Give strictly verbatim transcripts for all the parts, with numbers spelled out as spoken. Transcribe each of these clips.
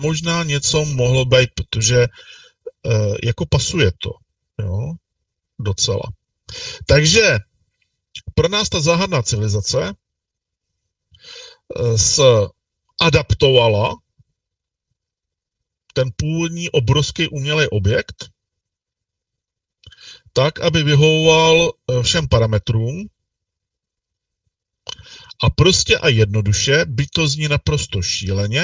možná něco mohlo být, protože uh, jako pasuje to, jo, docela. Takže pro nás ta záhadná civilizace uh, se adaptovala ten původní obrovský umělý objekt tak, aby vyhovoval všem parametrům a prostě a jednoduše, byť to zní naprosto šíleně,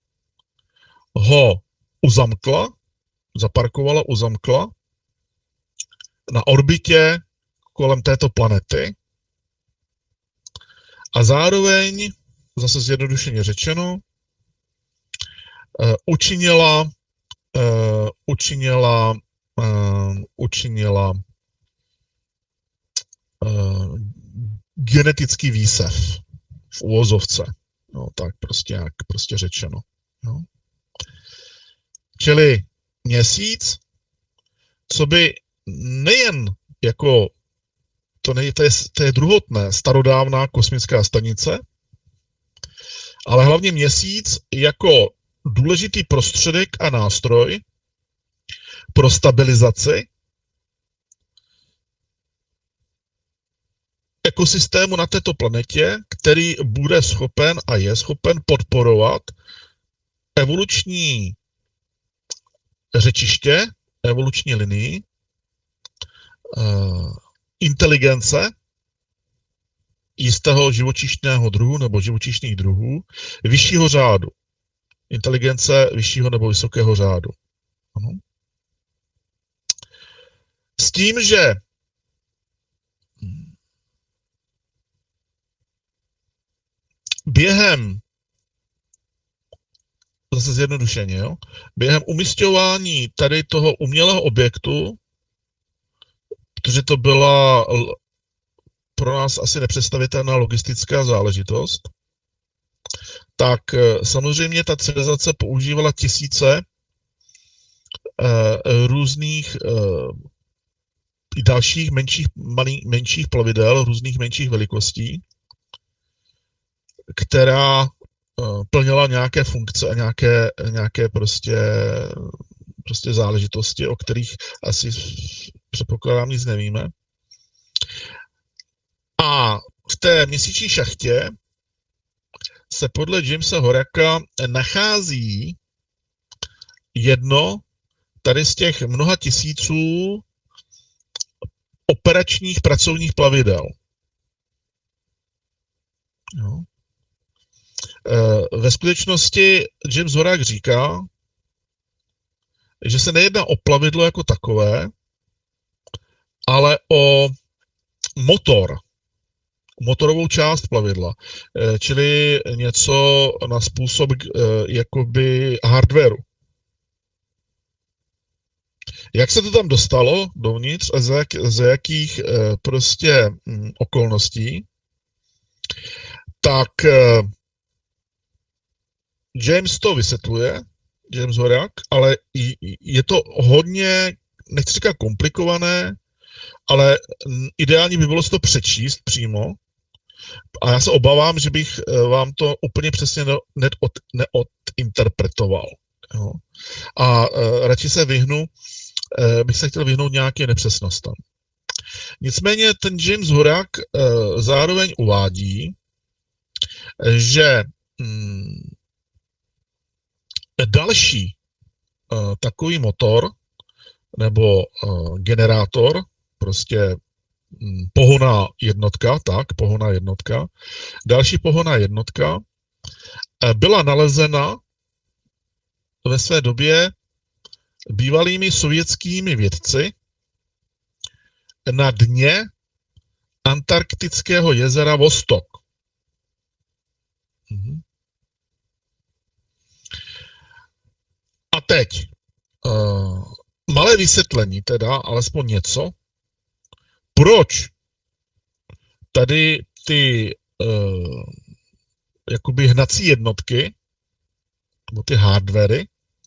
ho uzamkla, zaparkovala, uzamkla na orbitě kolem této planety a zároveň, zase zjednodušeně řečeno, uh, učinila, uh, učinila, uh, učinila uh, genetický výsev v uvozovce. No, tak prostě jak prostě řečeno. No. Čili měsíc, co by nejen jako, to, nej, to, je, to je druhotné, starodávná kosmická stanice, ale hlavně měsíc jako důležitý prostředek a nástroj pro stabilizaci ekosystému na této planetě, který bude schopen a je schopen podporovat evoluční řečiště, evoluční linii, uh, inteligence jistého živočišného druhu nebo živočišných druhů vyššího řádu. Inteligence vyššího nebo vysokého řádu. Ano. S tím, že během, zase zjednodušeně, jo, během umisťování tady toho umělého objektu, protože to byla pro nás asi nepředstavitelná logistická záležitost, tak samozřejmě ta civilizace používala tisíce uh, různých uh, dalších menších, malý, menších plavidel, různých menších velikostí, která uh, plnila nějaké funkce a nějaké, nějaké prostě, prostě záležitosti, o kterých asi předpokládám nic nevíme. A v té měsíční šachtě se podle Jamesa Horacka nachází jedno tady z těch mnoha tisíců operačních pracovních plavidel. Jo. Ve skutečnosti James Horak říká, že se nejedná o plavidlo jako takové, ale o motor, motorovou část plavidla, čili něco na způsob jakoby hardwareu. Jak se to tam dostalo dovnitř a za, jak, za jakých prostě okolností, tak James to vysvětluje, James Horak, ale je to hodně, nechci říkat komplikované, ale ideální by bylo si to přečíst přímo. A já se obávám, že bych vám to úplně přesně neod, neodinterpretoval. Jo. A uh, radši se vyhnu, uh, bych se chtěl vyhnout nějaké nepřesnostem. Nicméně ten James Horak uh, zároveň uvádí, že um, další uh, takový motor nebo uh, generátor, prostě um, pohonná jednotka, tak, pohonná jednotka, další pohonná jednotka uh, byla nalezena ve své době bývalými sovětskými vědci na dně antarktického jezera Vostok. Mhm. A teď uh, malé vysvětlení teda, alespoň něco, proč tady ty uh, jakoby hnací jednotky, nebo ty hardwary,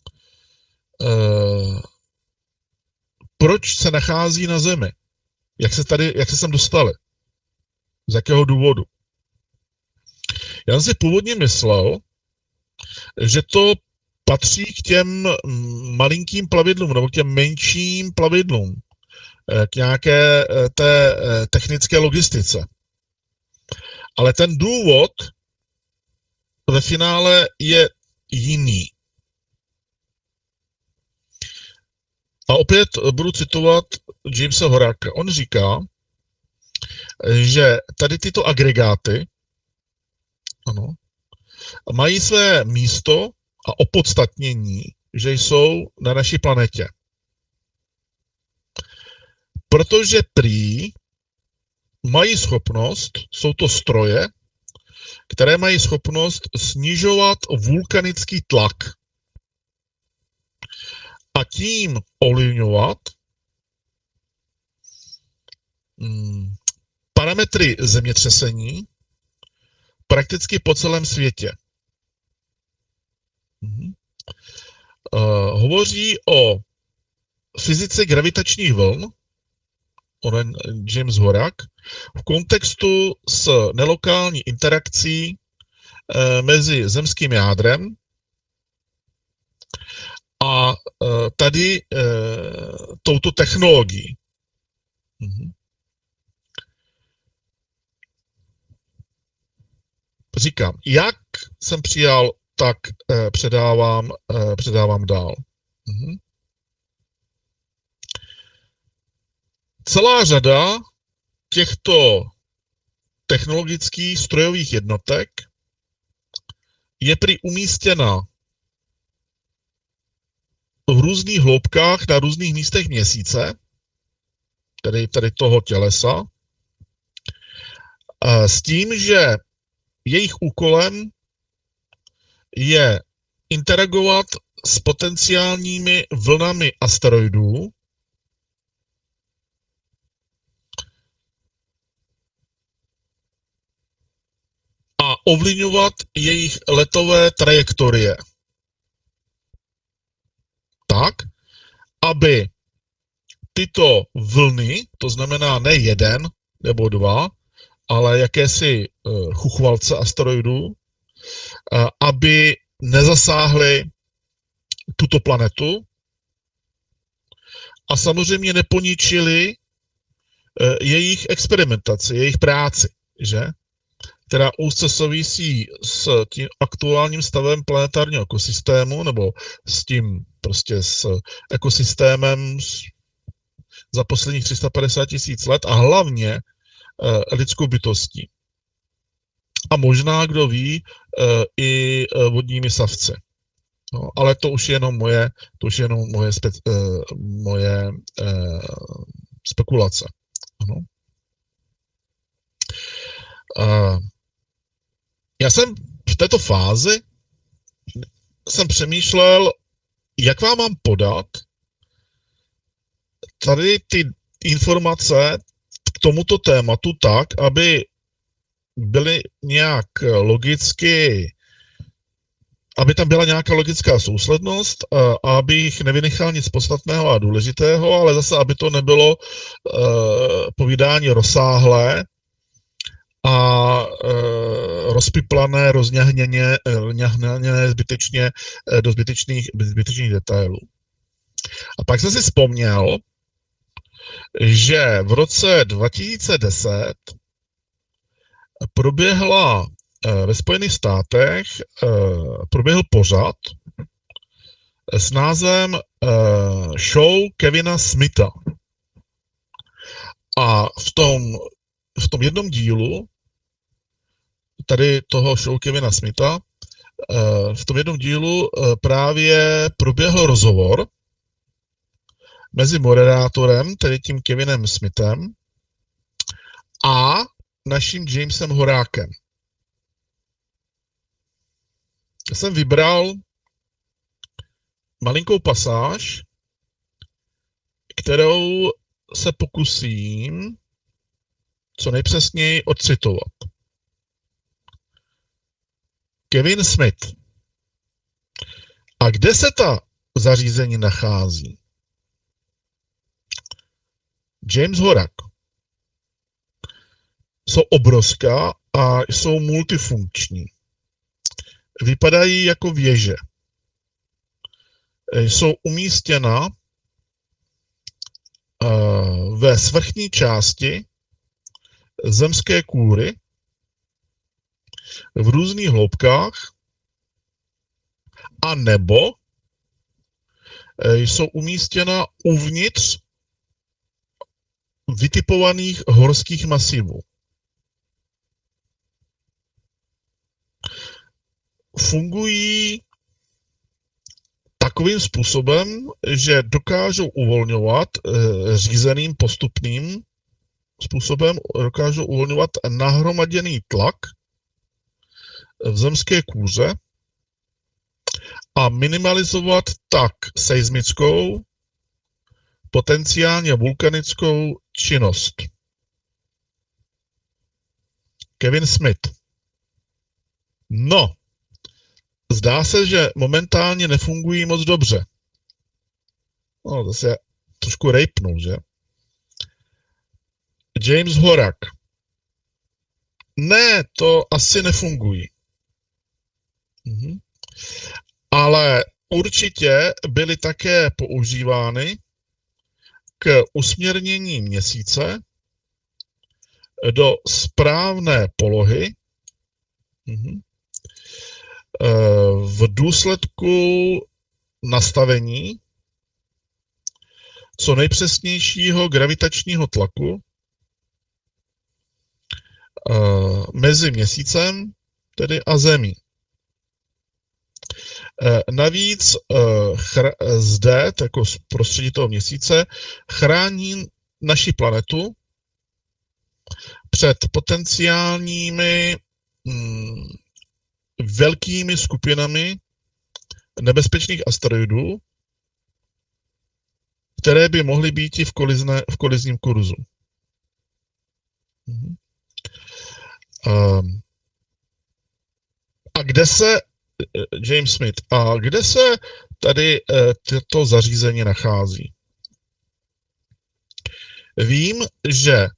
uh, proč se nachází na Zemi? Jak se tady, jak se sem dostali? Z jakého důvodu? Já jsem si původně myslel, že to patří k těm malinkým plavidlům nebo k těm menším plavidlům, k nějaké té technické logistice. Ale ten důvod ve finále je jiný. A opět budu citovat Jamesa Horáka. On říká, že tady tyto agregáty, ano, mají své místo a opodstatnění, že jsou na naší planetě. Protože prý mají schopnost, jsou to stroje, které mají schopnost snižovat vulkanický tlak a tím ovlivňovat hmm, parametry zemětřesení prakticky po celém světě. Hmm. Uh, hovoří o fyzice gravitačních vln, onen James Horák, v kontextu s nelokální interakcí uh, mezi zemským jádrem a uh, tady uh, touto technologií. Hmm. Říkám, jak jsem přijal, tak eh, předávám, eh, předávám dál. Mhm. Celá řada těchto technologických strojových jednotek je prý umístěna v různých hloubkách na různých místech měsíce, tedy, tedy toho tělesa, s tím, že jejich úkolem je interagovat s potenciálními vlnami asteroidů a ovlivňovat jejich letové trajektorie tak, aby tyto vlny, to znamená ne jeden nebo dva, ale jakési uh, chuchvalce asteroidů, uh, aby nezasáhly tuto planetu a samozřejmě neponičili uh, jejich experimentaci, jejich práci, že? Která úzce souvisí s tím aktuálním stavem planetárního ekosystému nebo s tím prostě s ekosystémem za posledních tři sta padesát tisíc let a hlavně lidskou bytostí. A možná, kdo ví, i vodními savci. No, ale to už je jenom moje, to už je jenom moje, spe, moje eh, spekulace. Ano. Uh, já jsem v této fázi jsem přemýšlel, jak vám mám podat tady ty informace k tomuto tématu tak, aby byly nějak logicky, aby tam byla nějaká logická souslednost, a abych nevynechal nic podstatného a důležitého, ale zase, aby to nebylo uh, povídání rozsáhlé a uh, rozpiplané, rozňahněné, uh, zbytečně uh, do zbytečných, zbytečných detailů. A pak jsem si vzpomněl, že v roce dva tisíce deset proběhla ve Spojených státech proběhl pořad s názvem Show Kevina Smitha. A v tom, v tom jednom dílu tady toho show Kevina Smitha v tom jednom dílu právě proběhl rozhovor mezi moderátorem, tedy tím Kevinem Smithem, a naším Jamesem Horákem. Já jsem vybral malinkou pasáž, kterou se pokusím co nejpřesněji odcitovat. Kevin Smith. A kde se ta zařízení nachází? James Horák. Jsou obrovská a jsou multifunkční. Vypadají jako věže. jsou umístěna ve svrchní části zemské kůry v různých hloubkách, a nebo jsou umístěna uvnitř vytipovaných horských masivů. Fungují takovým způsobem, že dokážou uvolňovat řízeným postupným způsobem, dokážou uvolňovat nahromaděný tlak v zemské kůře a minimalizovat tak seismickou, potenciálně vulkanickou činnost. Kevin Smith. No, zdá se, že momentálně nefungují moc dobře. No, to se trošku rejpnou, že? James Horak. Ne, to asi nefungují. Mhm. Ale určitě byly také používány k usměrnění měsíce do správné polohy mhm. v důsledku nastavení co nejpřesnějšího gravitačního tlaku mezi měsícem tedy a Zemí. Navíc chr- zde, jako z prostředí toho měsíce, chrání naši planetu před potenciálními mm, velkými skupinami nebezpečných asteroidů, které by mohly být i v, kolizne, v kolizním kurzu. Mhm. Um, a kde se James Smith, a kde se tady toto zařízení nachází? Vím, že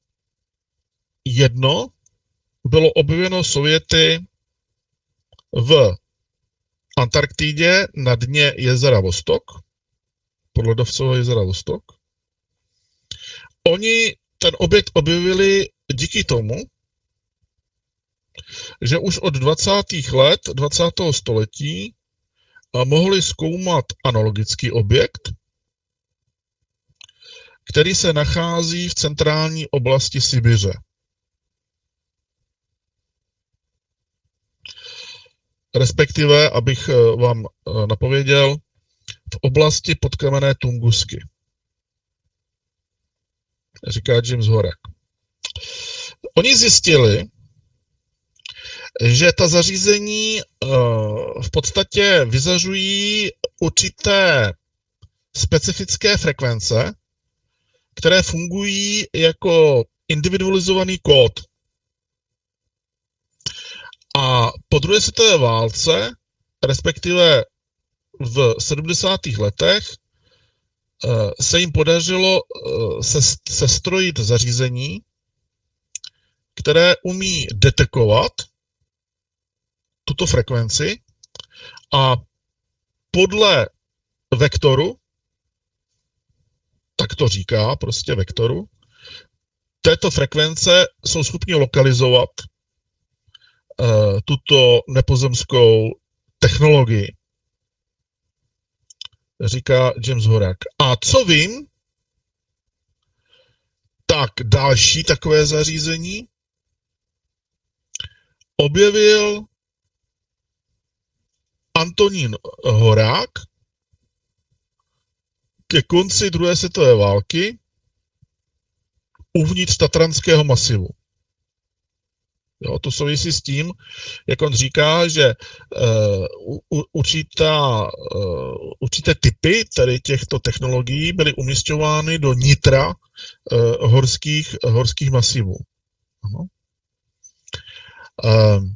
jedno bylo objeveno Sověty v Antarktidě na dně jezera Vostok, podledovcového jezera Vostok. Oni ten objekt objevili díky tomu, že už od dvacátých let dvacátého století mohli zkoumat analogický objekt, který se nachází v centrální oblasti Sibiře. Respektive, abych vám napověděl, v oblasti podkamenné Tungusky. Říká James Horak. Oni zjistili, že ta zařízení uh, v podstatě vyzařují určité specifické frekvence, které fungují jako individualizovaný kód. A po druhé světové válce, respektive v sedmdesátých letech, uh, se jim podařilo uh, sestrojit zařízení, které umí detekovat tuto frekvenci a podle vektoru, tak to říká prostě vektoru, této frekvence jsou schopni lokalizovat uh, tuto nepozemskou technologii. Říká James Horak. A co vím, tak další takové zařízení objevil Antonín Horák ke konci druhé světové války uvnitř Tatranského masivu. Jo, to souvisí s tím, jak on říká, že uh, u, určitá, uh, určité typy tady těchto technologií byly umisťovány do nitra uh, horských, horských masivů. Ano. Uh,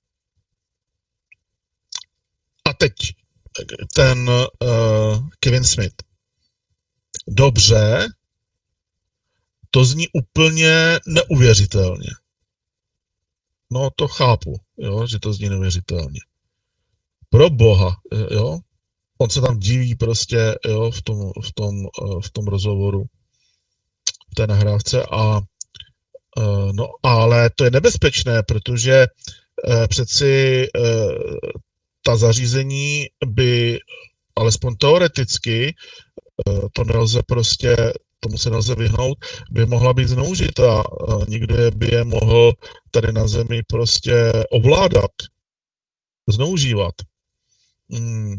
a teď ten uh, Kevin Smith. Dobře, to zní úplně neuvěřitelně. No to chápu, jo, že to zní neuvěřitelně. Pro boha, jo. on se tam diví prostě, jo, v tom, v tom, v tom rozhovoru, v té nahrávce a no, ale to je nebezpečné, protože přeci ta zařízení by, alespoň teoreticky, to nelze prostě, tomu se nelze vyhnout, by mohla být zneužita. Někdo by je mohl tady na zemi prostě ovládat, zneužívat. Hmm.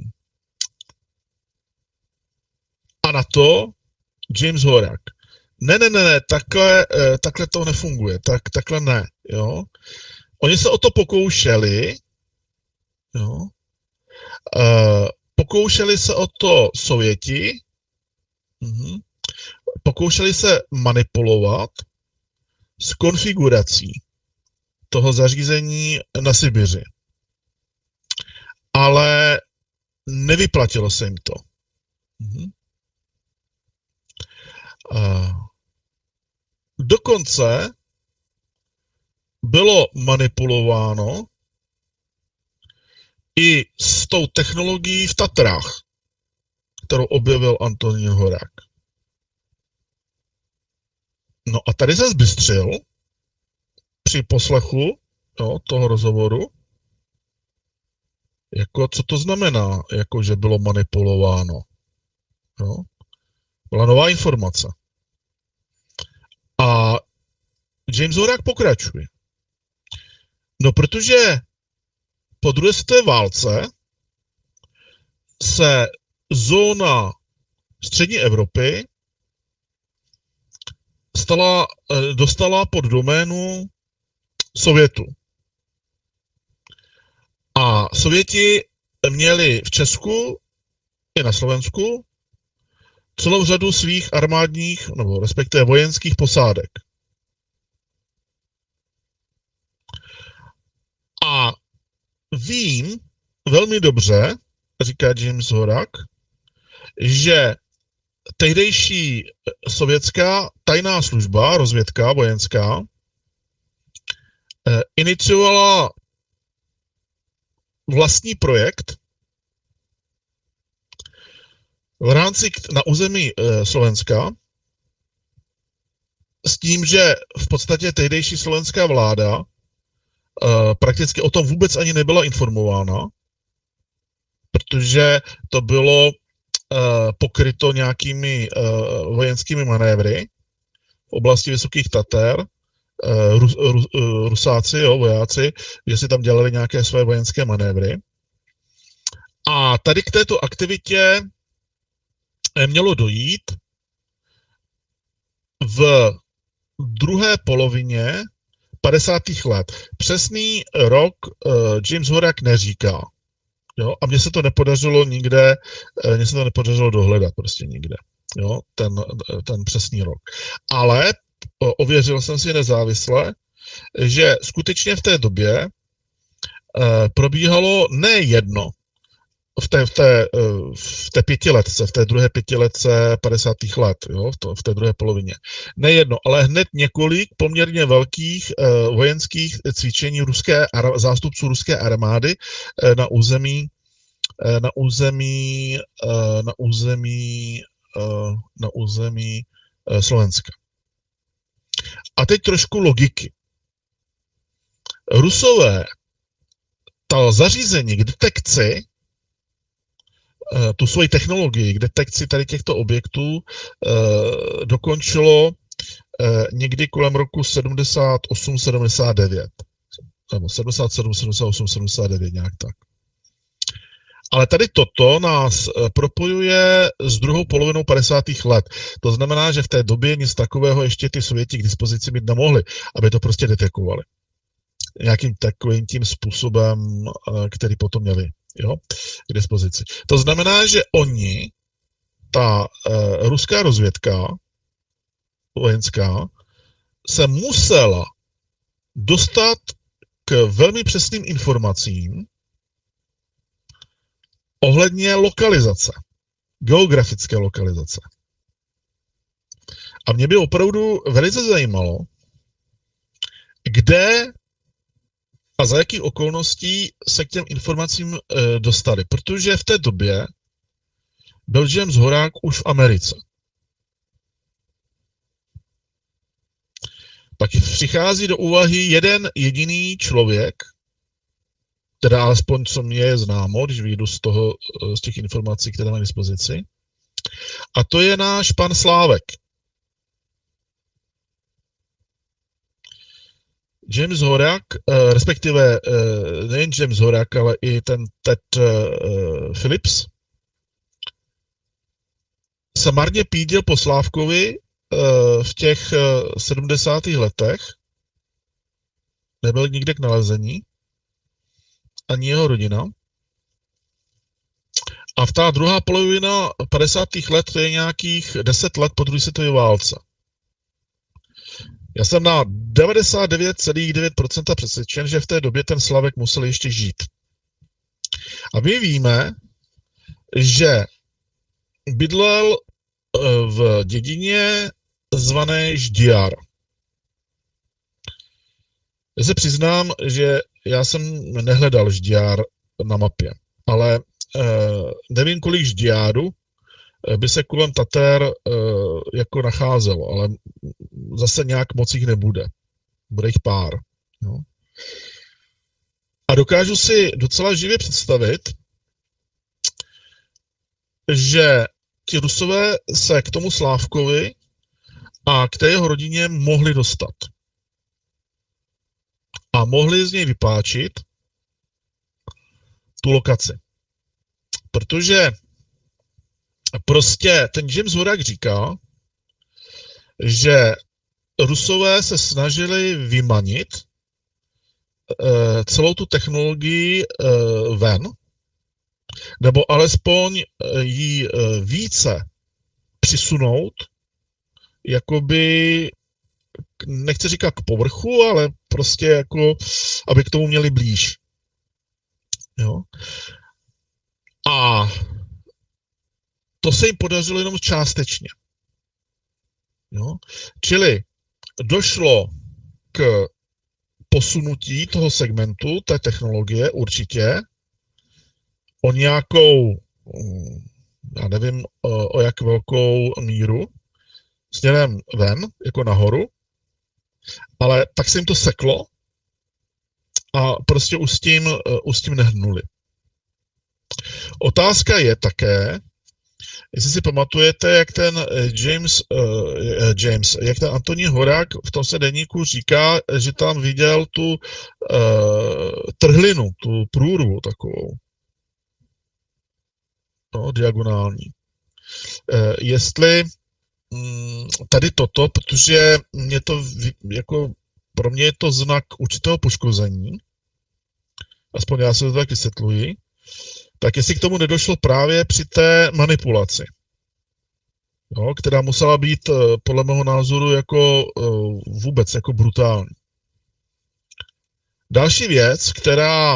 A na to James Horak. Ne, ne, ne, ne, takhle, takhle to nefunguje, tak, takhle ne, jo. Oni se o to pokoušeli, jo. Uh, pokoušeli se o to Sověti, uh-huh. Pokoušeli se manipulovat s konfigurací toho zařízení na Sibiři. Ale nevyplatilo se jim to. Uh-huh. Uh, dokonce bylo manipulováno i s tou technologií v Tatrách, kterou objevil Antonín Horák. No a tady se zbystřil při poslechu, jo, toho rozhovoru, jako co to znamená, jako že bylo manipulováno. Jo. Byla nová informace. A James Horák pokračuje. No protože po druhé světové válce se zóna střední Evropy stala, dostala pod doménu Sovětu. A Sověti měli v Česku i na Slovensku celou řadu svých armádních, nebo respektive vojenských posádek. A vím velmi dobře, říká James Horak, že tehdejší sovětská tajná služba, rozvědka vojenská, iniciovala vlastní projekt v rámci na území Slovenska s tím, že v podstatě tehdejší slovenská vláda prakticky o tom vůbec ani nebyla informována, protože to bylo pokryto nějakými vojenskými manévry v oblasti Vysokých Tater, Rus, Rus, Rusáci, jo, vojáci, že si tam dělali nějaké své vojenské manévry. A tady k této aktivitě mělo dojít v druhé polovině padesátých let. Přesný rok uh, James Horak neříká. Jo? A mně se to nepodařilo nikde, uh, mně se to nepodařilo dohledat prostě nikde. Jo? Ten, ten přesný rok. Ale uh, ověřil jsem si nezávisle, že skutečně v té době uh, probíhalo ne jedno, v té, v, té, v té pětiletce, v té druhé pětiletce padesátých let, jo, v, to, v té druhé polovině. Nejedno, ale hned několik poměrně velkých uh, vojenských cvičení ruské, zástupců ruské armády uh, na území, uh, na území, uh, na území, uh, na území uh, Slovenska. A teď trošku logiky. Rusové ta zařízení k detekci, tu svoji technologii k detekci tady těchto objektů eh, dokončilo eh, někdy kolem roku sedmdesát osm sedmdesát devět. Nebo sedmdesát sedm sedmdesát osm sedmdesát devět, nějak tak. Ale tady toto nás propojuje s druhou polovinou padesátých let. To znamená, že v té době nic takového ještě ty Sověti k dispozici mít nemohli, aby to prostě detekovali. Nějakým takovým tím způsobem, který potom měli, jo, k dispozici. To znamená, že oni, ta uh, ruská rozvědka vojenská, se musela dostat k velmi přesným informacím ohledně lokalizace, geografické lokalizace. A mě by opravdu velice zajímalo, kde a za jakých okolností se k těm informacím e, dostali. Protože v té době byl James Horák už v Americe. Pak přichází do úvahy jeden jediný člověk, teda alespoň co mě je známo, když vyjdu z toho, z těch informací, které mám k dispozici, a to je náš pan Slávek. James Horák, respektive nejen James Horák, ale i ten Ted Phillips, se marně píděl po Slávkovi v těch sedmdesátých letech. Nebyl nikde k nalezení, ani jeho rodina. A v ta druhá polovina padesátých let, to je nějakých deset let po druhé světové válce. Já jsem na devadesát devět celá devět procenta přesvědčen, že v té době ten Slavek musel ještě žít. A my víme, že bydlel v dědině zvané Ždiar. Já se přiznám, že já jsem nehledal Ždiar na mapě, ale eh, nevím, kolik Ždiáru by se kolem Tater eh, jako nacházelo, ale zase nějak moc jich nebude. Bude jich pár. No. A dokážu si docela živě představit, že ti Rusové se k tomu Slávkovi a k té jeho rodině mohli dostat. A mohli z něj vypáčit tu lokaci. Protože prostě ten James Horák říká, že Rusové se snažili vymanit uh, celou tu technologii uh, ven, nebo alespoň uh, ji uh, více přisunout, jakoby, nechci říkat k povrchu, ale prostě jako, aby k tomu měli blíž. Jo? A to se jim podařilo jenom částečně. Jo? Čili došlo k posunutí toho segmentu, té technologie určitě o nějakou, já nevím, o jak velkou míru, směrem ven, jako nahoru, ale tak se jim to seklo a prostě už s tím, už s tím nehnuli. Otázka je také, jestli si pamatujete, jak ten James, uh, James, jak ten Antonín Horák v tom se deníku říká, že tam viděl tu uh, trhlinu, tu průrvu takovou. No, diagonální. Uh, jestli um, tady toto, protože mě to, jako, pro mě je to znak určitého poškození, aspoň já se to tak vysvětluji, tak jestli k tomu nedošlo právě při té manipulaci, jo, která musela být podle mého názoru jako vůbec jako brutální. Další věc, která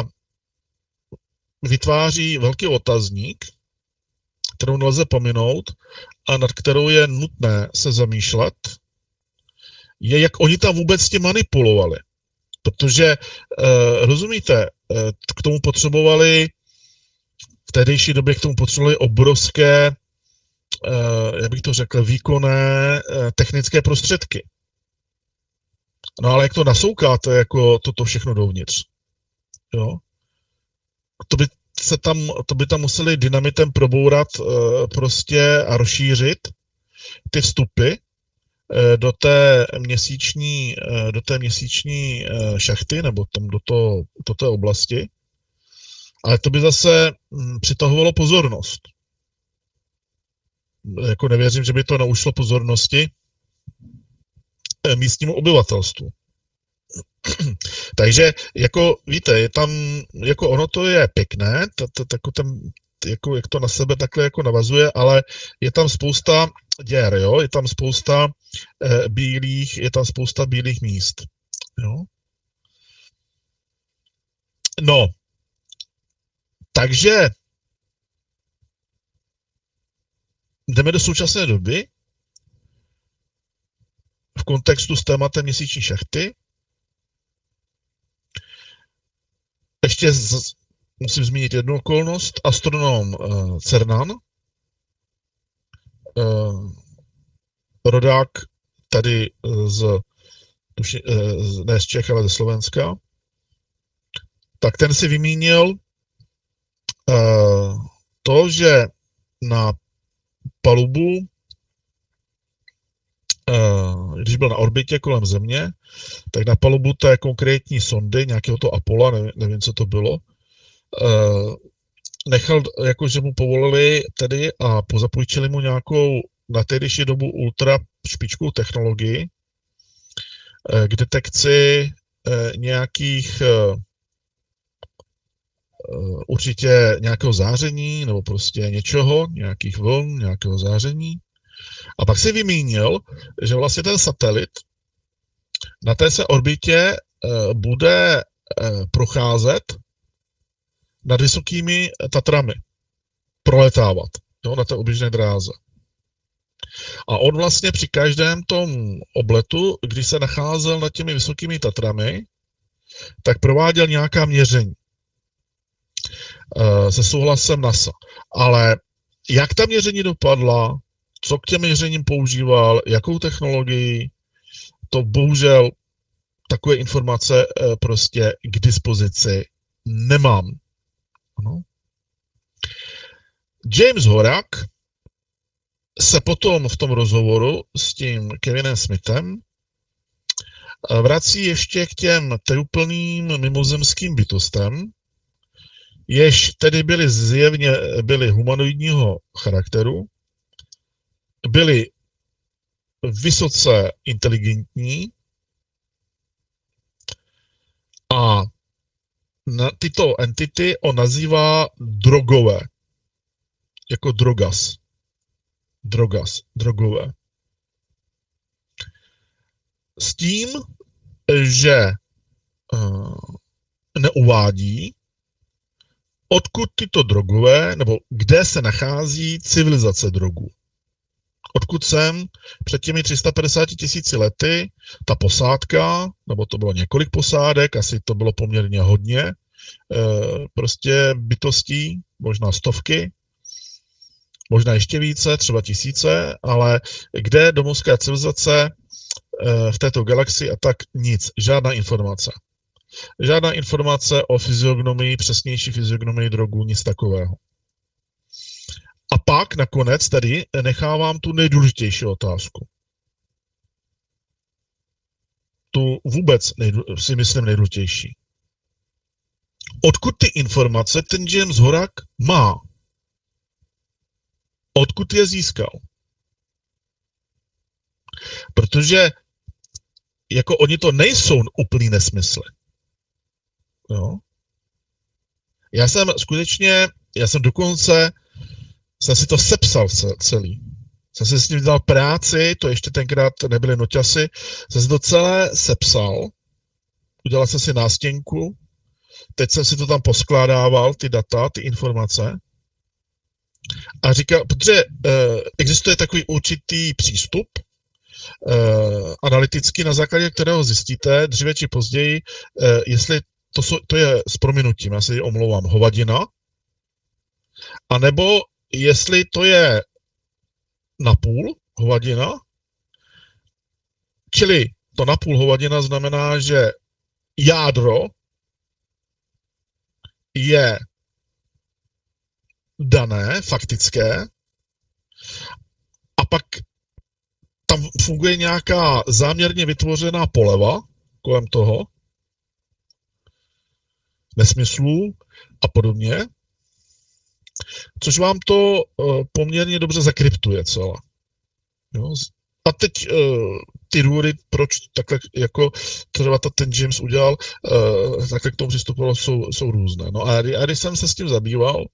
vytváří velký otazník, kterou nelze pominout a nad kterou je nutné se zamýšlet, je, jak oni tam vůbec s tím manipulovali. Protože, eh, rozumíte, eh, k tomu potřebovali v tehdejší době k tomu potřebovali obrovské, eh, jak bych to řekl, výkonné eh, technické prostředky. No ale jak to nasoukáte, jako toto všechno dovnitř? Jo? To by se tam, to by tam museli dynamitem probourat eh, prostě a rozšířit ty vstupy eh, do té měsíční, eh, do té měsíční eh, šachty, nebo tam do, to, do té oblasti. Ale to by zase hm, přitahovalo pozornost. Jako nevěřím, že by to naušlo pozornosti eh, místnímu obyvatelstvu. Takže, jako víte, je tam, jako ono to je pěkné, jako ten, jako, jak to na sebe takhle jako navazuje, ale je tam spousta děr, jo, je tam spousta eh, bílých, je tam spousta bílých míst, jo. No, takže jdeme do současné doby v kontextu s tématem měsíční šachty. Ještě z, musím zmínit jednu okolnost. Astronom uh, Cernan uh, rodák tady z, tuši, uh, ne z Čech, ale ze Slovenska, tak ten si vymínil uh, to, že na palubu, uh, když byl na orbitě kolem Země, tak na palubu té konkrétní sondy, nějakého to Apollo, nevím, nevím co to bylo, uh, nechal, jakože mu povolili tedy a pozapůjčili mu nějakou na tehdejší dobu ultra špičkovou technologii uh, k detekci uh, nějakých uh, určitě nějakého záření, nebo prostě něčeho, nějakých vln, nějakého záření. A pak si vymínil, že vlastně ten satelit na té se orbitě bude procházet nad vysokými Tatrami, proletávat, jo, na té oběžné dráze. A on vlastně při každém tom obletu, když se nacházel nad těmi vysokými Tatrami, tak prováděl nějaká měření se souhlasem NASA. Ale jak ta měření dopadla, co k těm měřením používal, jakou technologii, to bohužel takové informace prostě k dispozici nemám. Ano. James Horak se potom v tom rozhovoru s tím Kevinem Smithem vrací ještě k těm tejuplným mimozemským bytostem, jež tedy byly zjevně byly humanoidního charakteru, byly vysoce inteligentní a na tyto entity on nazývá drogové, jako drogas. Drogas, drogové. S tím, že uh, neuvádí, odkud tyto drogové, nebo kde se nachází civilizace drogů. Odkud sem před těmi tři sta padesáti tisíci lety ta posádka, nebo to bylo několik posádek, asi to bylo poměrně hodně, prostě bytostí, možná stovky, možná ještě více, třeba tisíce, ale kde domovská civilizace v této galaxii a tak nic, žádná informace. Žádná informace o fyziognomii, přesnější fyziognomii drogů, nic takového. A pak nakonec tady nechávám tu nejdůležitější otázku. Tu vůbec nejdů, si myslím nejdůležitější. Odkud ty informace ten James Horak má? Odkud je získal? Protože jako oni to nejsou úplný nesmysly. Jo? Já jsem skutečně, já jsem dokonce, jsem si to sepsal celý. Jsem si s tím dal práci, to ještě tenkrát nebyly noťasy, jsem si to celé sepsal, udělal jsem si nástěnku, teď jsem si to tam poskládával, ty data, ty informace, a říkal, protože eh, existuje takový určitý přístup, eh, analytický, na základě kterého zjistíte dříve či později, eh, jestli to, jsou, to je s prominutím, já se ji omlouvám, hovadina, anebo jestli to je napůl hovadina, čili to napůl hovadina znamená, že jádro je dané, faktické, a pak tam funguje nějaká záměrně vytvořená poleva kolem toho, nesmyslů a podobně, což vám to uh, poměrně dobře zakryptuje celé. Jo? A teď uh, ty důvody, proč takhle jako třeba to ten James udělal, uh, takhle k tomu přistupoval, jsou, jsou různé. No a, a když jsem se s tím zabýval,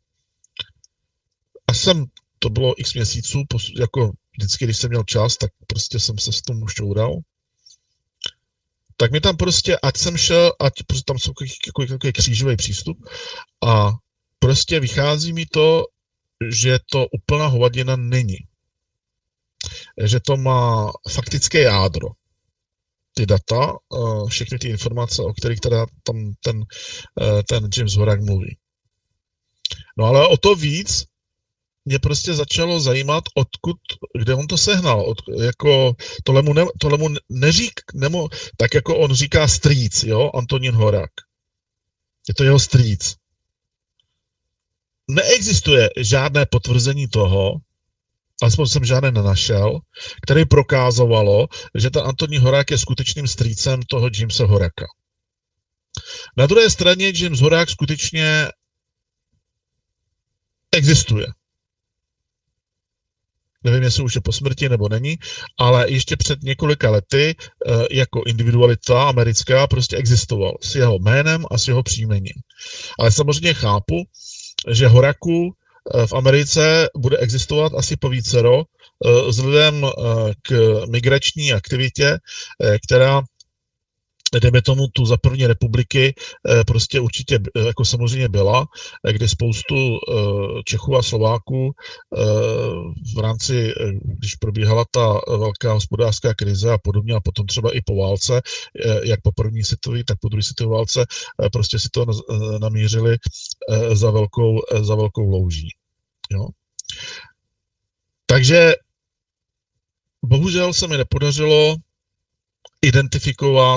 a jsem, to bylo x měsíců, jako vždycky, když jsem měl čas, tak prostě jsem se s tomu šťoural, tak mi tam prostě, ať jsem šel, ať prostě tam jsou takový, takový křížový přístup a prostě vychází mi to, že to úplná hovadina není. Že to má faktické jádro. Ty data, všechny ty informace, o kterých teda tam ten, ten James Horak mluví. No ale o to víc mě prostě začalo zajímat, odkud, kde on to sehnal. Od, jako, tohle mu, ne, tohle mu neřík, nemo, tak jako on říká strýc, jo, Antonín Horák. Je to jeho strýc. Neexistuje žádné potvrzení toho, alespoň jsem žádné nenašel, který prokázovalo, že ten Antonín Horák je skutečným strýcem toho Jamesa Horáka. Na druhé straně James Horák skutečně existuje. Nevím, jestli už je po smrti nebo není, ale ještě před několika lety jako individualita americká prostě existoval s jeho jménem a s jeho příjmením. Ale samozřejmě chápu, že Horáků v Americe bude existovat asi povícero vzhledem k migrační aktivitě, která dejme tomu tu za první republiky prostě určitě jako samozřejmě byla, kdy spoustu Čechů a Slováků v rámci, když probíhala ta velká hospodářská krize a podobně a potom třeba i po válce, jak po první světové, tak po druhé světové válce, prostě si to namířili za velkou, za velkou louží. Jo? Takže bohužel se mi nepodařilo identifikovat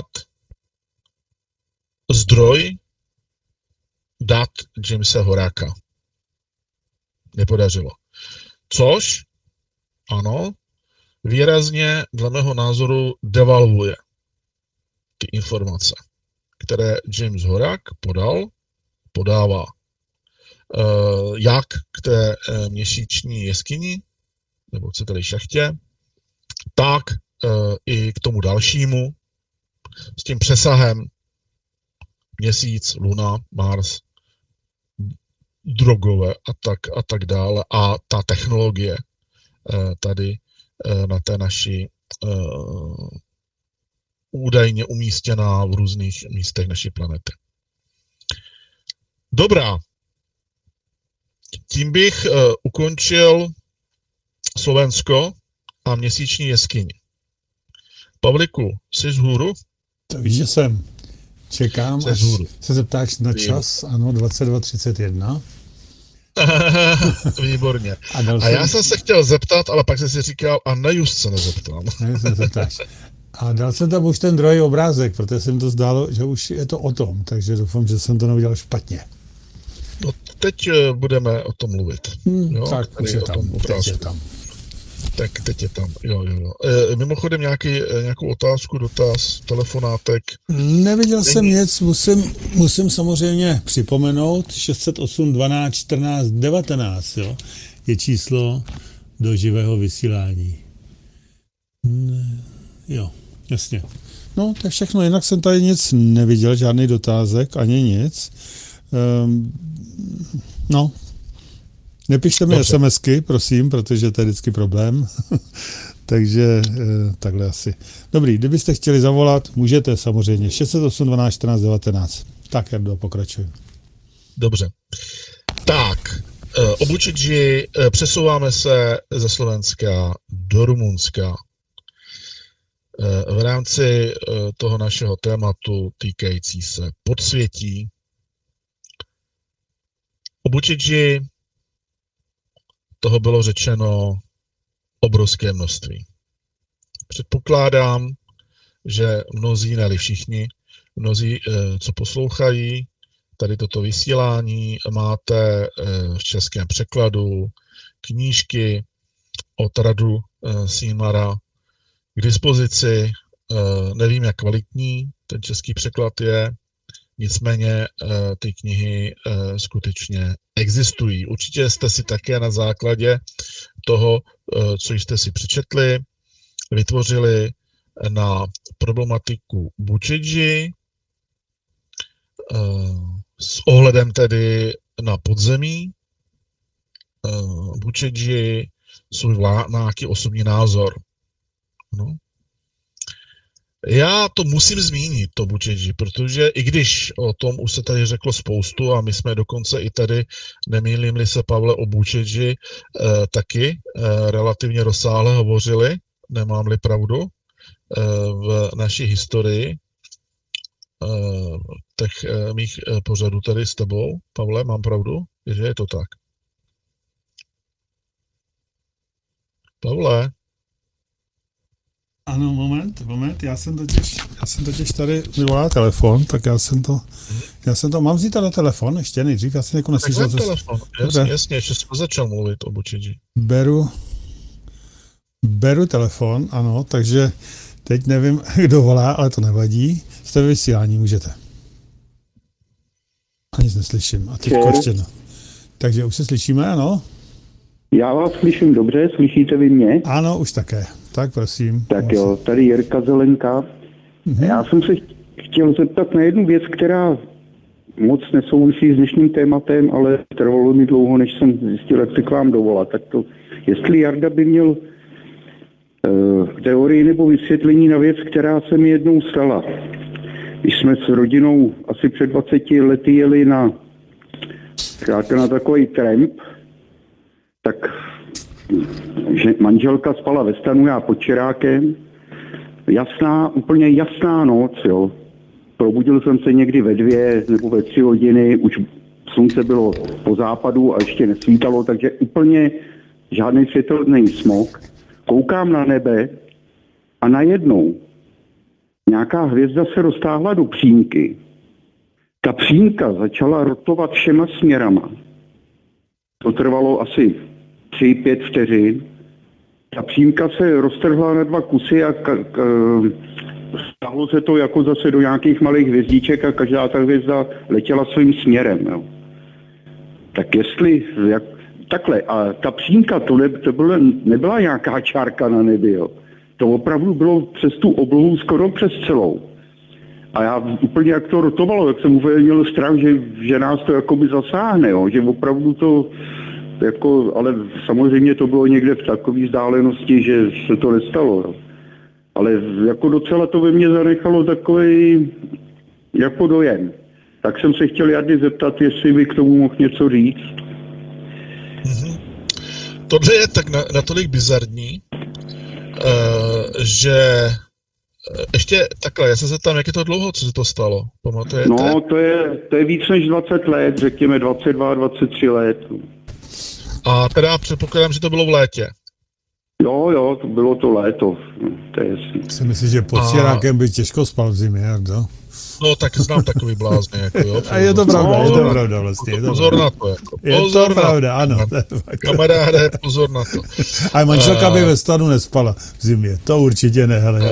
zdroj dat Jamesa Horáka. Nepodařilo. Což, ano, výrazně dle mého názoru devalvuje ty informace, které James Horák podal, podává jak k té měsíční jeskyni, nebo chcete-li šachtě, tak i k tomu dalšímu, s tím přesahem Měsíc, Luna, Mars, drogové a tak, a tak dále. A ta technologie tady na té naší údajně umístěná v různých místech naší planety. Dobrá. Tím bych ukončil Slovensko a měsíční jeskyni. Pavliku, jsi vzhůru? To víš, že jsem. Čekám, až se zeptáš na čas, ano, dvacet dva třicet jedna. Výborně. A, a já jsem se chtěl zeptat, ale pak jsem si říkal, a na just se nezeptám. Ne, se zeptáš. A dal jsem tam už ten druhý obrázek, protože se mi to zdálo, že už je to o tom, takže doufám, že jsem to neudělal špatně. No, teď budeme o tom mluvit. Hmm, jo? Tak už je tam, teď je tam. Tak teď je tam, jo, jo, jo. E, mimochodem nějaký, nějakou otázku, dotaz, telefonátek? Neviděl Není. jsem nic, musím, musím samozřejmě připomenout, šest set osm dvanáct čtrnáct devatenáct, jo, je číslo do živého vysílání. Ne, jo, jasně. No, to je všechno, jinak jsem tady nic neviděl, žádný dotázek, ani nic. Um, no, nepište mi SMSky, prosím, protože to je vždycky problém. Takže e, takhle asi. Dobrý, kdybyste chtěli zavolat, můžete samozřejmě. šest set osm dvanáct čtrnáct devatenáct. Tak, Jardo, pokračuj. Dobře. Tak, e, obučiči, e, přesouváme se ze Slovenska do Rumunska. E, v rámci e, toho našeho tématu týkající se podsvětí. Obučiči, toho bylo řečeno obrovské množství. Předpokládám, že mnozí, ne všichni, mnozí, co poslouchají tady toto vysílání, máte v českém překladu knížky od Radu Símara k dispozici. Nevím, jak kvalitní ten český překlad je, nicméně ty knihy skutečně existují. Určitě jste si také na základě toho, co jste si přečetli, vytvořili na problematiku Bučedži s ohledem tedy na podzemí Bučedži svůj vlá, nějaký osobní názor. No. Já to musím zmínit, to Bučedži, protože i když o tom už se tady řeklo spoustu a my jsme dokonce i tady, nemýlím-li se, Pavle, o Bučedži eh, taky eh, relativně rozsáhle hovořili, nemám-li pravdu, eh, v naší historii eh, těch eh, mých eh, pořadů tady s tebou, Pavle, mám pravdu, že je to tak? Pavle. Ano, moment, moment, já jsem totiž, já jsem totiž tady vyvolal telefon, tak já jsem to, já jsem to, mám vzít na telefon ještě nejdřív, já jsem jako neslyšel, co... telefon, jasně, jasně, ještě jsem začal mluvit o Bučidži. Beru, beru telefon, ano, takže teď nevím, kdo volá, ale to nevadí, jste ve vysílání, můžete. A nic neslyším, a teď ještě no. Takže už se slyšíme, ano? Já vás slyším dobře, slyšíte vy mě? Ano, už také. Tak prosím. Tak jo, tady Jirka Zelenka. Mm-hmm. Já jsem se chtěl zeptat na jednu věc, která moc nesouvisí s dnešním tématem, ale trvalo mi dlouho, než jsem zjistil, jak se k vám dovolat. Tak to, jestli Jarda by měl uh, teorii nebo vysvětlení na věc, která se mi jednou stala. Když jsme s rodinou asi před dvaceti lety jeli na, na takový tramp, tak že manželka spala ve stanu, já pod čerákem. Jasná, úplně jasná noc, jo. Probudil jsem se někdy ve dvě nebo ve tři hodiny, už slunce bylo po západu a ještě nesvítalo, takže úplně žádný světelný smog. Koukám na nebe a najednou nějaká hvězda se roztáhla do přímky. Ta přímka začala rotovat všema směrama. To trvalo asi tři, pět vteřin. Ta přímka se roztrhla na dva kusy a ka- ka- stáhlo se to jako zase do nějakých malých hvězdiček a každá ta hvězda letěla svým směrem. Jo. Tak jestli, jak, takhle, a ta přímka, to, ne, to byla, nebyla nějaká čárka na nebi, jo. To opravdu bylo přes tu oblohu skoro přes celou. A já úplně jak to rotovalo, jak jsem úplně měl strach, že, že nás to jakoby zasáhne, jo. Že opravdu to jako, ale samozřejmě to bylo někde v takové vzdálenosti, že se to nestalo. Jo. Ale jako docela to ve mně zanechalo takový jako dojem. Tak jsem se chtěl Jardy zeptat, jestli by k tomu mohl něco říct. Mm-hmm. Tohle je tak na, natolik bizarní, uh, že ještě takhle, já se zeptám, jak je to dlouho, co se to stalo? Pamatujete? No, to je, to je víc než dvacet let, řekněme dvacet dva, dvacet tři let. A teda předpokládám, že to bylo v létě. Jo, jo, to bylo to léto, to je jasný. Si myslím, že pod Sirákem by těžko spal v zimě, Jardo. No, tak znám takový blázny, jako jo. A je to pravda, no, je to pravda vlastně. Je to pozor pravda. na to, jako. Pozor je to pravda, ano. Kamaráde, pozor na to. A manželka by ve stanu nespala v zimě, to určitě ne, hele.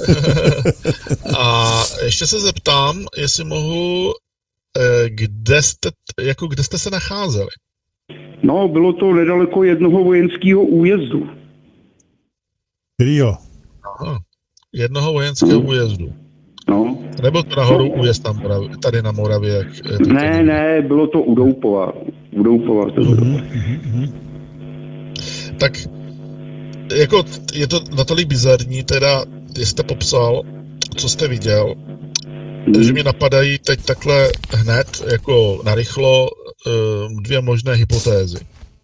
A ještě se zeptám, jestli mohu, kde jste, jako kde jste se nacházeli? No, bylo to nedaleko jednoho vojenského újezdu. Kterýho? Aha, jednoho vojenského no. újezdu. No. Nebyl to nahoru újezd tam, tady na Moravě? Jak, ne, ne, bylo to u Doupova. U Doupova to bylo. Mm-hmm. Tak, jako je to natolik bizarní, teda, jste popsal, co jste viděl, mm. že mi napadají teď takhle hned, jako narychlo, dvě možné hypotézy.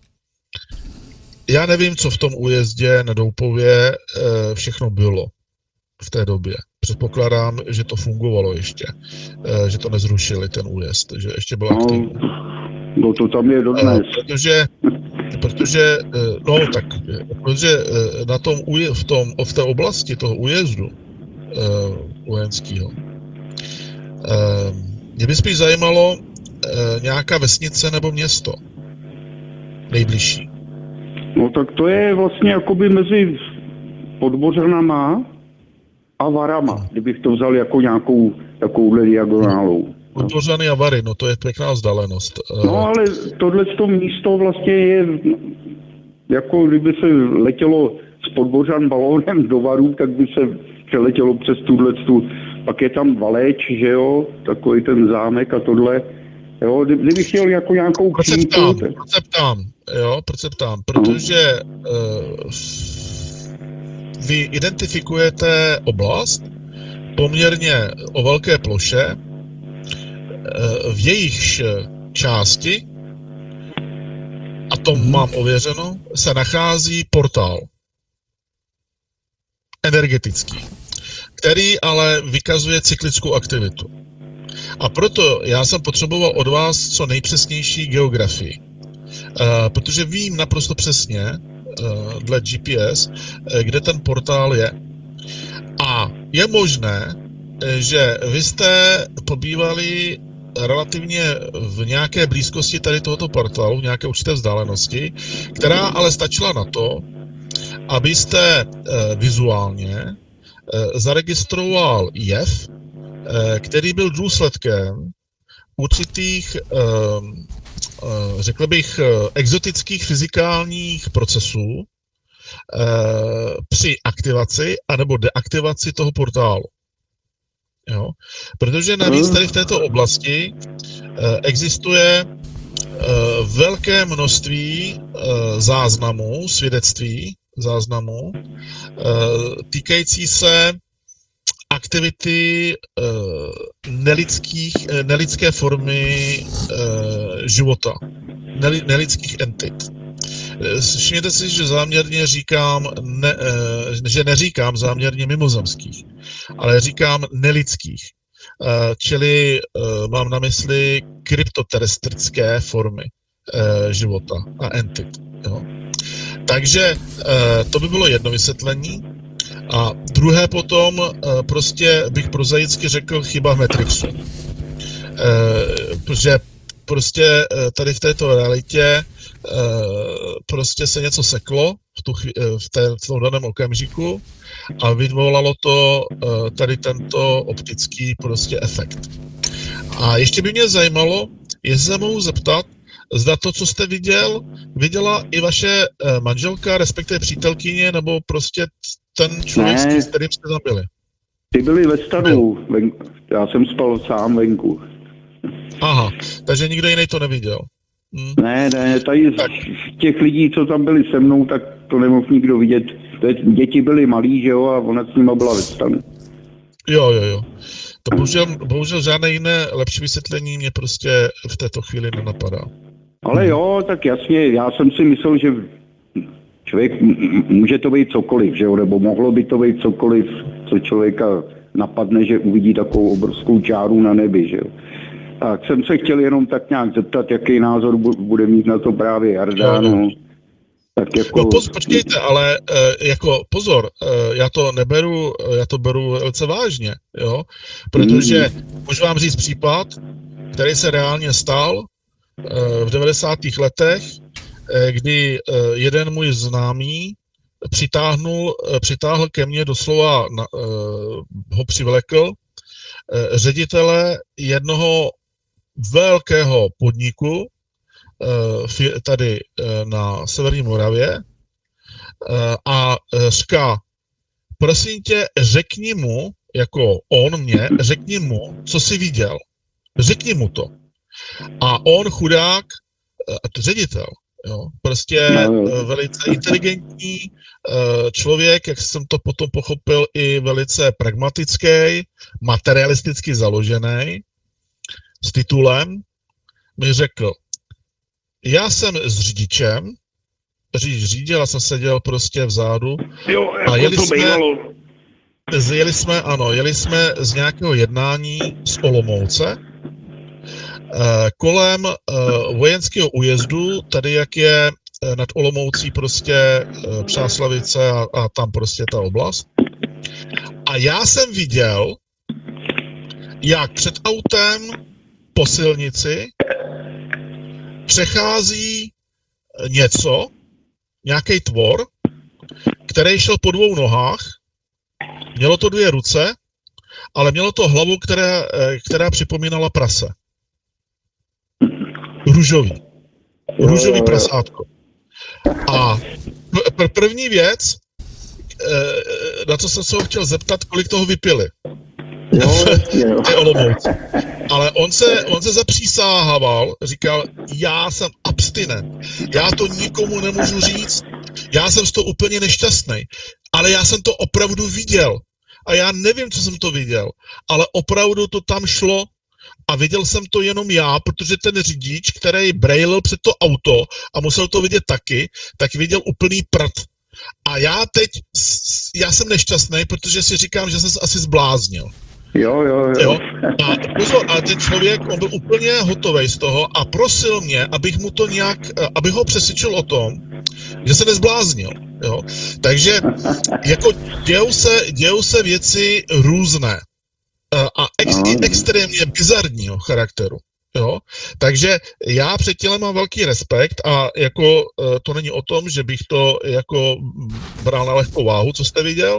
Já nevím, co v tom újezdě na Doupově všechno bylo v té době. Předpokládám, že to fungovalo ještě, že to nezrušili, ten újezd, že ještě byl aktivní. No to tam je dodnes. Protože, protože, no tak, protože na tom úje, v, tom, v té oblasti toho újezdu vojenského, mě by spíš zajímalo nějaká vesnice nebo město nejbližší. No tak to je vlastně jakoby mezi Podbořanama a Varama, kdybych to vzal jako nějakou takovouhle diagonálou. Podbořany a Vary, no to je pěkná vzdálenost. No ale tohleto místo vlastně je, jako kdyby se letělo z Podbořan balónem do Varů, tak by se přeletělo přes tuhletu. Pak je tam Valéč, že jo, takový ten zámek a tohle. Jo, kdybych chtěl jako nějakou proč se přímku... ptám, proč se ptám, jo, proč se ptám, protože uh, vy identifikujete oblast poměrně o velké ploše, uh, v jejichž části, a to hmm. mám ověřeno, se nachází portál energetický, který ale vykazuje cyklickou aktivitu. A proto já jsem potřeboval od vás co nejpřesnější geografii. Uh, protože vím naprosto přesně, uh, dle G P S, kde ten portál je. A je možné, že vy jste pobývali relativně v nějaké blízkosti tady tohoto portálu, v nějaké určité vzdálenosti, která ale stačila na to, abyste vizuálně zaregistroval jev, který byl důsledkem určitých, řekl bych, exotických fyzikálních procesů při aktivaci anebo deaktivaci toho portálu. Jo? Protože navíc tady v této oblasti existuje velké množství záznamů, svědectví záznamů týkající se aktivity nelidských, nelidské formy života, nelidských entit. Všimněte si, že záměrně říkám, ne, že neříkám záměrně mimozemských, ale říkám nelidských. Čili mám na mysli kryptoterestrické formy života a entit. Jo. Takže to by bylo jedno vysvětlení. A druhé potom prostě bych prozaicky řekl chyba v Matrixu. Protože prostě tady v této realitě prostě se něco seklo v, tu, v, té, v tom daném okamžiku a vyvolalo to tady tento optický prostě efekt. A ještě by mě zajímalo, jestli se mohu zeptat, zda to, co jste viděl, viděla i vaše manželka, respektive přítelkyně, nebo prostě ten člověk, ne, s kterým jste tam byli? Ty byli ve stanu, venku. Já jsem spal sám venku. Aha, takže nikdo jiný to neviděl. Hm. Ne, ne, tady z těch lidí, co tam byli se mnou, tak to nemohl nikdo vidět. Děti byly malí, že jo, a ona s nima byla ve stanu. Jo, jo, jo. To bohužel, bohužel žádné jiné lepší vysvětlení mě prostě v této chvíli nenapadá. Ale jo, tak jasně, já jsem si myslel, že člověk, může to být cokoliv, že jo, nebo mohlo by to být cokoliv, co člověka napadne, že uvidí takovou obrovskou čáru na nebi, že jo. Tak jsem se chtěl jenom tak nějak zeptat, jaký názor bude mít na to právě Jarda, no. Tak jako... No poz, počkejte, ale e, jako pozor, e, já to neberu, já to beru velice vážně, jo, protože mm. můžu vám říct případ, který se reálně stal e, v devadesátých letech, e, kdy e, jeden můj známý přitáhnul, e, přitáhl ke mně doslova, na, e, ho přivlekl, e, ředitele jednoho velkého podniku, tady na severní Moravě a říká, prosím tě, řekni mu, jako on mě, řekni mu, co jsi viděl. Řekni mu to. A on chudák, ředitel, jo, prostě velice inteligentní člověk, jak jsem to potom pochopil, i velice pragmatický, materialisticky založený, s titulem, mi řekl, já jsem s řidičem, řidič řídil, já jsem seděl prostě vzadu jo, a jeli to jsme, jeli jsme, ano, jeli jsme z nějakého jednání z Olomouce kolem vojenského újezdu, tady jak je nad Olomoucí prostě Přáslavice a, a tam prostě ta oblast. A já jsem viděl, jak před autem po silnici přechází něco, nějaký tvor, který šel po dvou nohách, mělo to dvě ruce, ale mělo to hlavu, která, která připomínala prase. Růžový. Růžový prasátko. A pr- první věc, na co jsem se ho chtěl zeptat, kolik toho vypili. Jo, jo. Ale on se, on se zapřísahával, říkal, já jsem abstinent, já to nikomu nemůžu říct, já jsem z toho úplně nešťastný, ale já jsem to opravdu viděl a já nevím, co jsem to viděl, ale opravdu to tam šlo a viděl jsem to jenom já, protože ten řidič, který brejlil před to auto a musel to vidět taky, tak viděl úplný prd. A já teď, já jsem nešťastný, protože si říkám, že jsem se asi zbláznil. Jo, jo, jo. Jo? A pozor, a ten člověk, on byl úplně hotovej z toho a prosil mě, abych mu to nějak, abych ho přesvědčil o tom, že se nezbláznil. Jo? Takže jako dějou se, dějou se věci různé a ex, no. extrémně bizarního charakteru. Jo? Takže já před tělem mám velký respekt a jako to není o tom, že bych to jako bral na lehkou váhu, co jste viděl.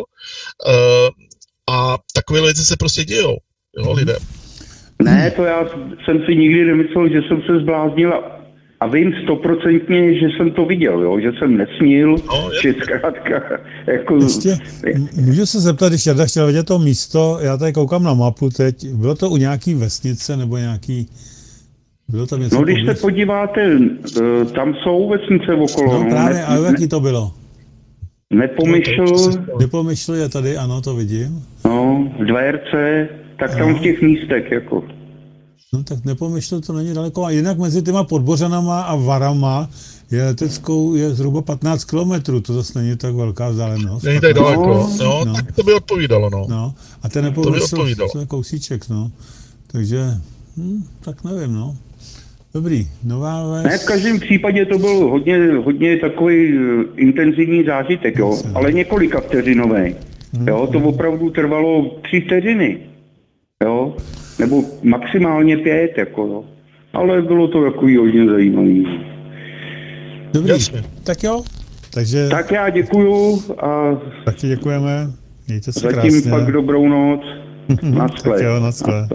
A takové věci se prostě dějou, jo, lidé. Ne, to já jsem si nikdy nemyslel, že jsem se zbláznil a, a vím stoprocentně, že jsem to viděl, jo, že jsem nesmil, no, že zkrátka, jako... Ještě, můžu se zeptat, když Jarda chtěl vidět to místo, já tady koukám na mapu teď, bylo to u nějaký vesnice nebo nějaký... Bylo tam něco no, když pověc? se podíváte, tam jsou vesnice okolo. No, no právě, ne, ale jaký to bylo? Nepomyšl. Nepomyšl je tady, ano, to vidím. No, Dvérce, tak tam Aha. v těch místech, jako. No tak Nepomyšl to není daleko. A jinak mezi těma Podbořanama a Varama je leteckou je zhruba patnáct kilometrů, to zase není tak velká vzdálenost. Není tak daleko, no, no, no, tak to by odpovídalo, no. no. A ten Nepomyšl, to je kousíček, no. Takže, hm, tak nevím, no. Dobrý, Nová Ves. Ne, v každém případě to byl hodně, hodně takový intenzivní zážitek, jo, ale několika vteřinový. Jo, to opravdu trvalo tři vteřiny, jo, nebo maximálně pět, jako jo. Ale bylo to takový hodně zajímavý. Dobrý, Jasně. Tak jo. Takže... Tak já děkuju a... Taky děkujeme, mějte se zatím krásně. pak dobrou noc. Naschle. Tak jo, naschle.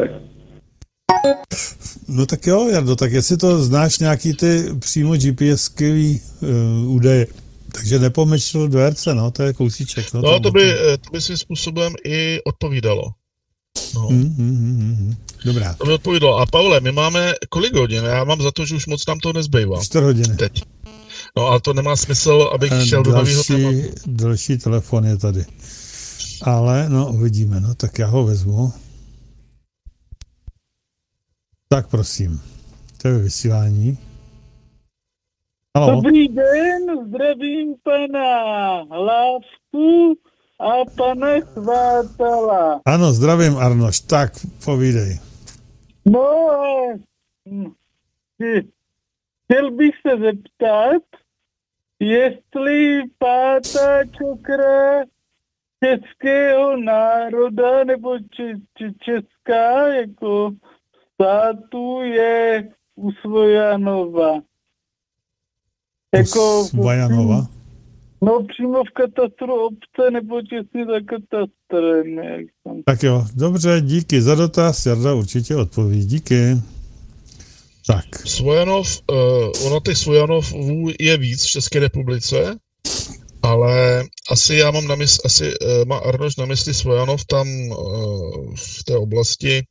No tak jo, Jardo, tak jestli to znáš nějaký ty přímo GPSkový uh, údaje, takže Nepomyšl Dvérce, no, to je kousíček. No, no to by, to by svým způsobem i odpovídalo. No. Hmm, hmm, hmm, hmm. Dobrá. To by odpovídalo. A Pavle, my máme kolik hodin? Já mám za to, že už moc nám to nezbývá. čtyři hodiny. Teď. No ale to nemá smysl, abych šel do nového tématu. Další telefon je tady. Ale, no, uvidíme, no, tak já ho vezmu. Tak prosím, to je vysílání. Haló. Dobrý den, zdravím pana Lásku a pana Chvátala. Ano, zdravím, Arnoš, tak povídej. No a chtěl bych se zeptat, jestli pátá čakra českého národa nebo če, če, česká jako státu je u Svojanova. Jako Svojanova? No přímo v katastru obce nebo těsně za katastrem. Jak jsem... Tak jo, dobře, díky za dotaz, Jarda určitě odpoví, díky. Tak. Svojanov, uh, ono těch Svojanovů je víc v České republice, ale asi já mám na mysli, asi uh, má Arnoš na mysli Svojanov tam uh, v té oblasti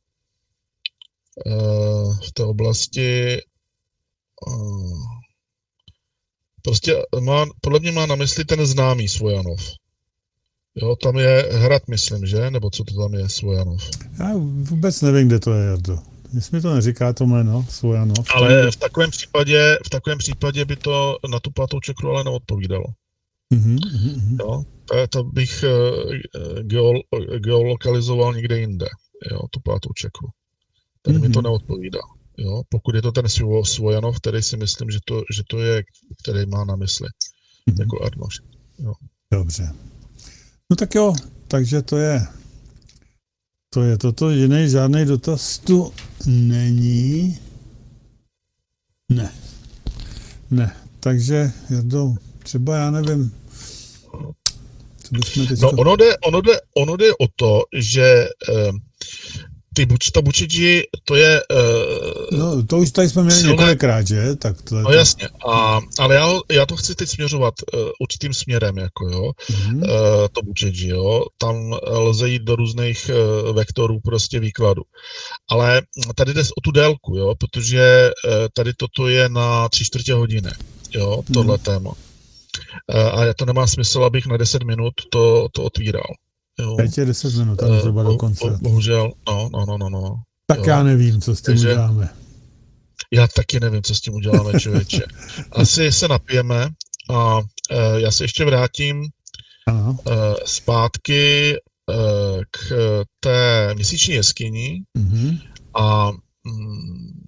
uh, v té oblasti uh, prostě má, podle mě má na mysli ten známý Svojanov. Jo, tam je hrad, myslím, že? Nebo co to tam je, Svojanov? Já vůbec nevím, kde to je, Jardo. Jestli mi to neříká to jméno, Svojanov. Ale v takovém případě, v takovém případě by to na tu pátou čakru ale neodpovídalo. Mm-hmm, mm-hmm. Jo, to, to bych uh, geol, geolokalizoval někde jinde, jo, tu pátou čakru. Tady mm-hmm. mi to neodpovídá. Jo, pokud je to ten Svojanov, který si myslím, že to, že to je, který má na mysli, mm-hmm. jako Arnoš. Jo. Dobře. No tak jo, takže to je to je toto, jiný žádný dotaz tu není. Ne. Ne, takže Jardo, třeba já nevím, co bychom teď... No ono jde, ono, jde, ono jde o to, že eh, ty buč, ta Bučidži, to je... Uh, no, to už tady jsme měli silné... několikrát, že? Tak to je no to... jasně, a, ale já, já to chci teď směřovat uh, určitým směrem, jako jo, mm-hmm. uh, to Bučidži, jo, tam lze jít do různých uh, vektorů prostě výkladu. Ale tady jde o tu délku, jo, protože uh, tady toto je na tři čtvrtě hodiny, jo, tohle mm-hmm. téma. Uh, a to nemá smysl, abych na deset minut to, to otvíral. Teď je deset minut, tam zhruba do konce. Bohužel, no, no, no, no, no. Tak jo. Já nevím, co s tím Takže, uděláme. Já taky nevím, co s tím uděláme, člověče. Asi se napijeme a uh, já se ještě vrátím uh, zpátky uh, k té měsíční jeskyni Mm-hmm. a mm,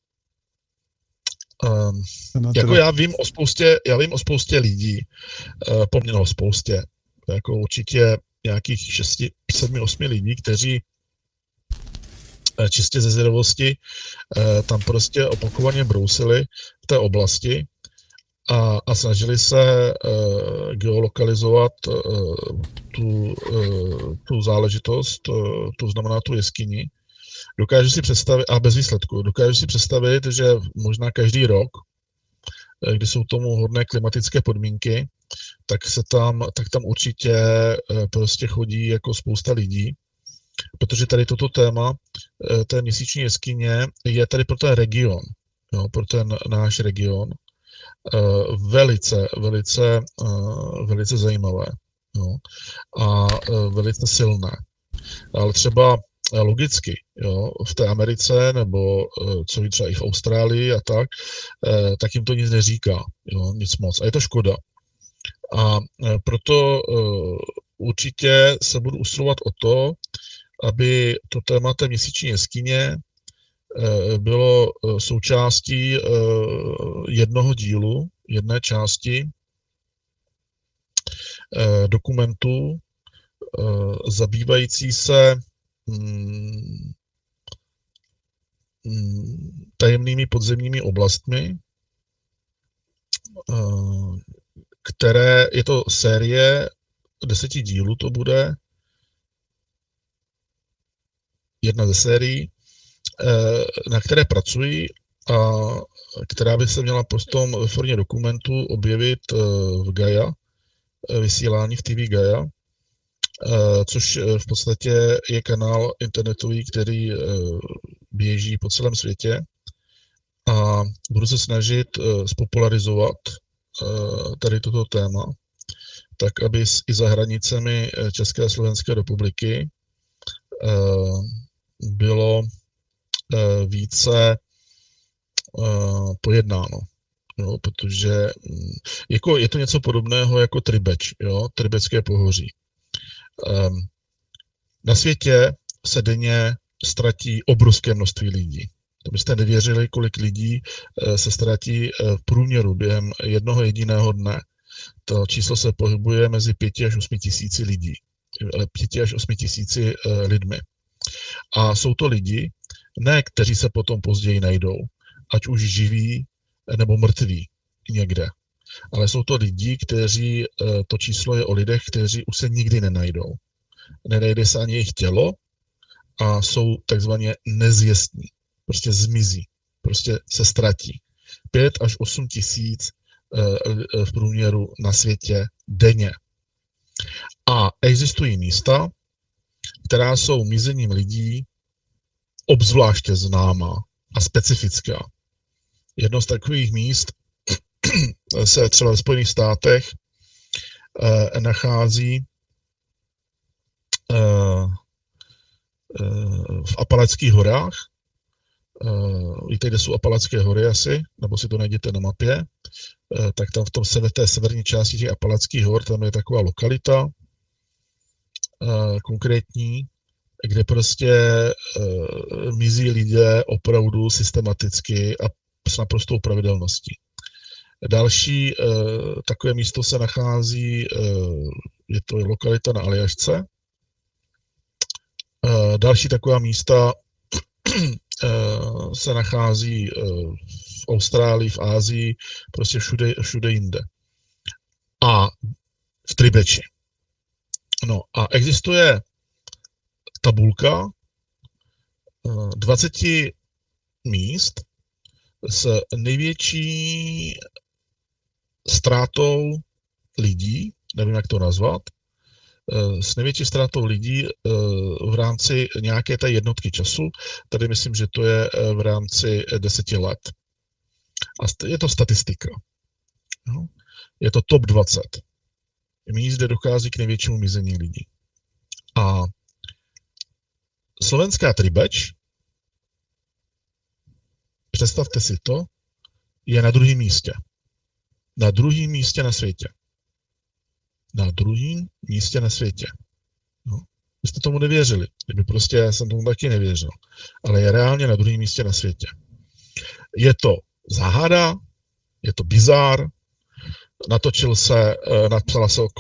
um, jako já vím o spoustě, já vím o spoustě lidí, uh, poměrně o spoustě, jako určitě nějakých šesti, sedmi, osmi lidí, kteří čistě ze zvědavosti tam prostě opakovaně brousili v té oblasti a, a snažili se uh, geolokalizovat uh, tu, uh, tu záležitost, uh, to znamená tu jeskyni. Dokážu si představit, a bez výsledku, dokážu si představit, že možná každý rok, kdy jsou tomu hodné klimatické podmínky, tak se tam, tak tam určitě uh, prostě chodí jako spousta lidí, protože tady toto téma té měsíční jeskyně je tady pro ten region, jo, pro ten náš region velice, velice, velice zajímavé, jo, a velice silné. Ale třeba logicky, jo, v té Americe, nebo co ví třeba i v Austrálii a tak, tak jim to nic neříká, jo, nic moc. A je to škoda. A proto určitě se budu usilovat o to, aby to téma té měsíční jeskyně bylo součástí jednoho dílu, jedné části dokumentu zabývající se tajemnými podzemními oblastmi, které, je to série deseti dílů, to bude jedna ze sérií, na které pracuji a která by se měla potom ve formě dokumentu objevit v Gaia, vysílání v T V Gaia, což v podstatě je kanál internetový, který běží po celém světě, a budu se snažit spopularizovat tady toto téma, tak aby i za hranicemi České a Slovenské republiky bylo více pojednáno, jo, protože jako je to něco podobného jako Tribeč, jo, Tribecké pohoří. Na světě se denně ztratí obrovské množství lidí. To byste nevěřili, kolik lidí se ztratí v průměru během jednoho jediného dne. To číslo se pohybuje mezi pěti až osmi tisíci lidí. Pěti až osmi tisíci lidmi. A jsou to lidi, ne kteří se potom později najdou, ať už živí nebo mrtví někde. Ale jsou to lidi, kteří, to číslo je o lidech, kteří už se nikdy nenajdou. Nenajde se ani jejich tělo a jsou takzvaně nezvěstní. Prostě zmizí, prostě se ztratí. Pět až osm tisíc v průměru na světě denně. A existují místa, která jsou mizením lidí obzvláště známá a specifická. Jedno z takových míst se třeba ve Spojených státech eh, nachází eh, eh, v Apalackých horách. Eh, víte, kde jsou Apalacké hory asi, nebo si to najděte na mapě. Eh, tak tam v tom v té severní části těch Apalackých hor, tam je taková lokalita eh, konkrétní, kde prostě uh, mizí lidé opravdu systematicky a s naprostou pravidelností. Další uh, takové místo se nachází, uh, je to lokalita na Aljašce. Uh, další taková místa uh, se nachází uh, v Austrálii, v Asii, prostě všude, všude jinde. A v Tribeči. No a existuje tabulka dvaceti míst s největší ztrátou lidí, nevím, jak to nazvat, s největší ztrátou lidí v rámci nějaké té jednotky času. Tady myslím, že to je v rámci deseti let. A je to statistika. Je to top dvacet míst, kde dochází k největšímu mizení lidí. A slovenská Tribeč, představte si to, je na druhém místě. Na druhém místě na světě. Na druhém místě na světě. No. byste tomu nevěřili. Kdyby prostě jsem tomu taky nevěřil. Ale je reálně na druhém místě na světě. Je to záhada, je to bizár, natočil se, napsala se o